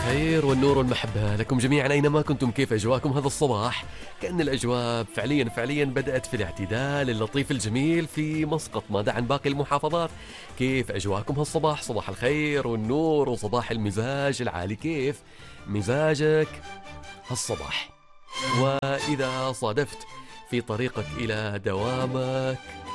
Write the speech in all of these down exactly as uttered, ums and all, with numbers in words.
الخير والنور والمحبة لكم جميعا أينما كنتم. كيف أجواكم هذا الصباح؟ كأن الأجواء فعليا فعليا بدأت في الاعتدال اللطيف الجميل في مسقط، ماذا عن باقي المحافظات؟ كيف أجواكم هالصباح؟ صباح الخير والنور وصباح المزاج العالي. كيف مزاجك هالصباح؟ وإذا صادفت في طريقك إلى دوامك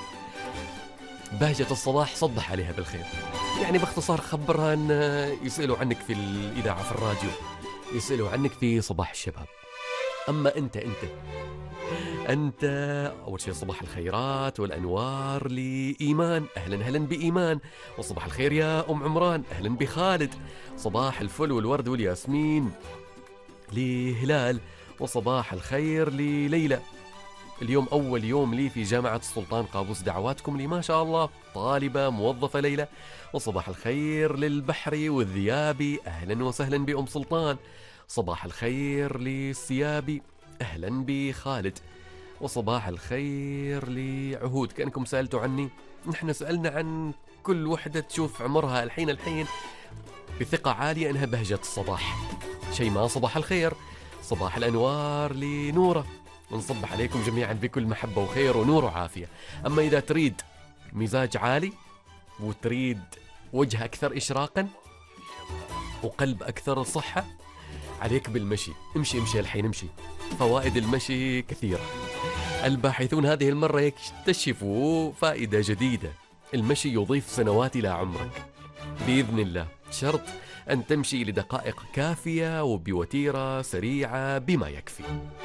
بهجة الصباح صبح عليها بالخير، يعني باختصار خبرها أن يسألوا عنك في الإذاعة في الراديو، يسألوا عنك في صباح الشباب. أما أنت أنت أنت أول شيء صباح الخيرات والأنوار لإيمان، أهلا أهلا بإيمان. وصباح الخير يا أم عمران، أهلا بخالد. صباح الفل والورد والياسمين لهلال. وصباح الخير لليلى، اليوم أول يوم لي في جامعة السلطان قابوس، دعواتكم لي ما شاء الله، طالبة موظفة ليلى. وصباح الخير للبحري والذيابي، أهلا وسهلا بأم سلطان. صباح الخير للسيابي، أهلا بخالد. وصباح الخير لعهود. كأنكم سألتوا عني، نحن سألنا عن كل وحدة تشوف عمرها الحين الحين بثقة عالية أنها بهجة الصباح. شيماء صباح الخير. صباح الأنوار لنورة، ونصبح عليكم جميعا بكل محبة وخير ونور وعافية. أما إذا تريد مزاج عالي وتريد وجه أكثر إشراقا وقلب أكثر صحة، عليك بالمشي. امشي امشي الحين امشي، فوائد المشي كثيرة. الباحثون هذه المرة يكتشفوا فائدة جديدة، المشي يضيف سنوات إلى عمرك بإذن الله، شرط أن تمشي لدقائق كافية وبوتيرة سريعة بما يكفي.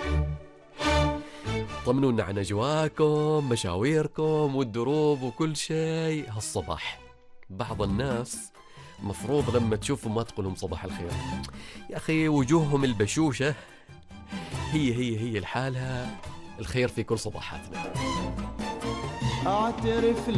طمنونا عن أجواءكم، مشاويركم والدروب وكل شيء هالصباح. بعض الناس مفروض لما تشوفهم ما تقولهم صباح الخير يا أخي، وجوههم البشوشة هي هي هي لحالها الخير في كل صباحاتنا. أعترف